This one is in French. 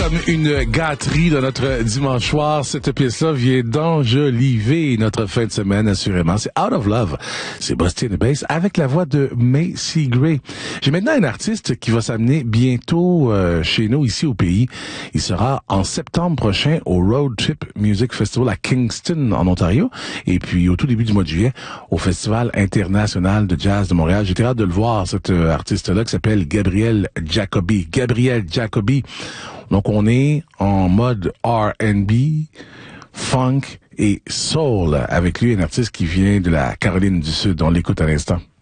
comme une gâterie de notre dimanche soir. Cette pièce-là vient d'enjoliver notre fin de semaine, assurément. C'est Out of Love. C'est Busty & Bass avec la voix de Macy Gray. J'ai maintenant un artiste qui va s'amener bientôt chez nous, ici au pays. Il sera en septembre prochain au Road Trip Music Festival à Kingston, en Ontario. Et puis, au tout début du mois de juillet, au Festival international de jazz de Montréal. J'ai très hâte de le voir, cet artiste-là qui s'appelle Gabriel Jacobi. Gabriel Jacobi. Donc, on est en mode R&B, funk et soul avec lui, un artiste qui vient de la Caroline du Sud. On l'écoute à l'instant.